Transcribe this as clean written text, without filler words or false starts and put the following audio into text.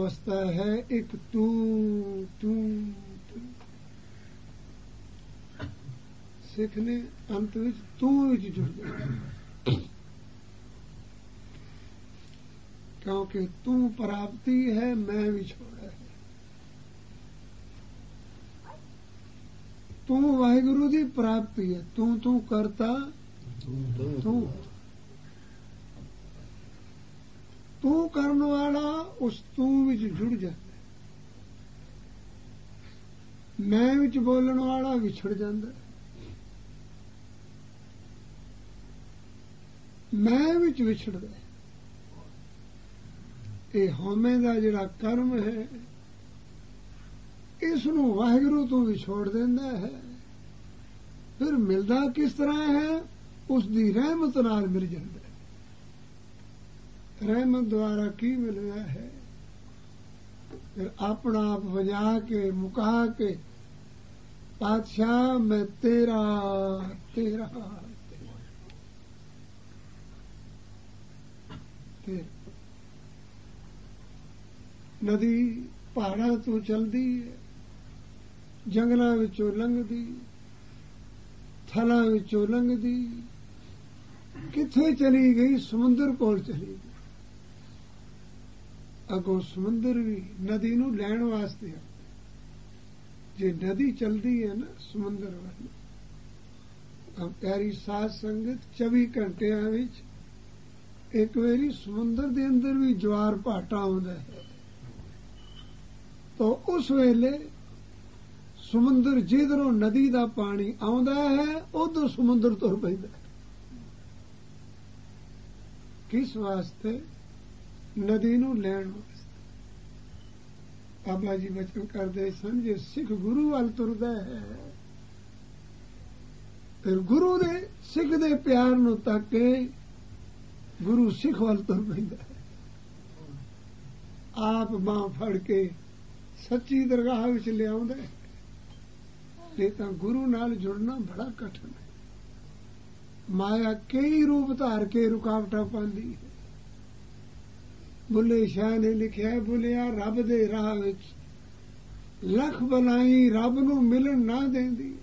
ਅਵਸਥਾ ਹੈ, ਇੱਕ ਤੂੰ ਤੂੰ ਤੂੰ। ਸਿੱਖ ਨੇ ਅੰਤ ਵਿੱਚ ਤੂੰ ਵਿੱਚ ਜੁੜ ਜਾਣਾ, ਕਿਉਂਕਿ ਤੂੰ ਪ੍ਰਾਪਤੀ ਹੈ, ਮੈਂ ਵਿਛੋੜਾ ਹੈ। ਤੂੰ ਵਾਹਿਗੁਰੂ ਦੀ ਪ੍ਰਾਪਤੀ ਹੈ, ਤੂੰ ਤੂੰ ਕਰਤਾ ਤੂੰ ਤੂੰ ਕਰਨ ਵਾਲਾ ਉਸ ਤੂੰ ਵਿੱਚ ਜੁੜ ਜਾਂਦਾ, ਮੈਂ ਵਿੱਚ ਬੋਲਣ ਵਾਲਾ ਵਿਛੜ ਜਾਂਦਾ, ਮੈਂ ਵਿੱਚ ਵਿਛੜਦਾ। ਇਹ ਹਉਮੈ ਦਾ ਜਿਹੜਾ ਕਰਮ ਹੈ, ਇਸ ਨੂੰ ਵਾਹਿਗੁਰੂ ਤੋਂ ਵਿਛੋੜ ਦਿੰਦਾ ਹੈ। ਫਿਰ ਮਿਲਦਾ ਕਿਸ ਤਰ੍ਹਾਂ ਹੈ? ਉਸ ਦੀ ਰਹਿਮਤ ਨਾਲ ਮਿਲ ਜਾਂਦਾ। ਰਹਿਮਤ ਦੁਆਰਾ ਕੀ ਮਿਲਦਾ ਹੈ? ਫਿਰ ਆਪਣਾ ਆਪ ਵਜਾ ਕੇ ਮੁਕਾ ਕੇ, ਪਾਤਸ਼ਾਹ ਮੈਂ ਤੇਰਾ ਤੇਰਾ ਤੇਰਾ। ਨਦੀ ਪਹਾੜਾਂ ਤੋਂ ਚਲਦੀ ਹੈ, ਜੰਗਲਾਂ ਵਿੱਚੋਂ ਲੰਘਦੀ, ਥਲਾਂ ਵਿੱਚੋਂ ਲੰਘਦੀ, ਕਿੱਥੇ ਚਲੀ ਗਈ? ਸਮੁੰਦਰ ਕੋਲ ਚਲੀ ਗਈ। ਅੱਗੋਂ ਸਮੁੰਦਰ ਵੀ ਨਦੀ ਨੂੰ ਲੈਣ ਵਾਸਤੇ ਆ। ਜੇ ਨਦੀ ਚਲਦੀ ਹੈ ਨਾ ਸਮੁੰਦਰ ਵੱਲ, ਪਿਆਰੀ ਸਾਧ ਸੰਗਤ 24 ਘੰਟਿਆਂ ਵਿੱਚ ਇੱਕ ਵਾਰੀ ਸਮੁੰਦਰ ਦੇ ਅੰਦਰ ਵੀ ਜਵਾਰ ਭਾਟਾ ਆਉਂਦਾ ਹੈ, ਤਾਂ ਉਸ ਵੇਲੇ ਸਮੁੰਦਰ ਜਿੱਧਰੋਂ ਨਦੀ ਦਾ ਪਾਣੀ ਆਉਂਦਾ ਹੈ, ਉਧਰ ਸਮੁੰਦਰ ਤੁਰ ਪੈਂਦਾ ਹੈ। ਕਿਸ ਵਾਸਤੇ? ਨਦੀ ਨੂੰ ਲੈਣ ਵਾਸਤੇ। ਬਾਬਾ ਜੀ ਬਚਨ ਕਰਦੇ ਸਨ, ਜੇ ਸਿੱਖ ਗੁਰੂ ਵੱਲ ਤੁਰਦਾ ਹੈ, ਫਿਰ ਗੁਰੂ ਦੇ ਸਿੱਖ ਦੇ ਪਿਆਰ ਨੂੰ ਤੱਕ ਕੇ ਗੁਰੂ ਸਿੱਖ ਵੱਲ ਤੁਰ ਪੈਂਦਾ ਹੈ। ਆਪ ਬਾਂਹ ਫੜ ਕੇ ਸੱਚੀ ਦਰਗਾਹ ਵਿੱਚ ਲਿਆਉਂਦਾ ਹੈ। ਇਹ ਤਾਂ ਗੁਰੂ ਨਾਲ ਜੁੜਨਾ ਬੜਾ ਕਠਿਨ ਹੈ। ਮਾਇਆ ਕਈ ਰੂਪ ਧਾਰ ਕੇ ਰੁਕਾਵਟਾਂ ਪਾਉਂਦੀ ਹੈ। ਬੁੱਲੇ ਸ਼ਾਹ ਨੇ ਲਿਖਿਆ, ਬੁੱਲਿਆ ਰੱਬ ਦੇ ਰਾਹ ਵਿੱਚ ਲੱਖ ਬਲਾਈ ਰੱਬ ਨੂੰ ਮਿਲਣ ਨਾ ਦੇਂਦੀ।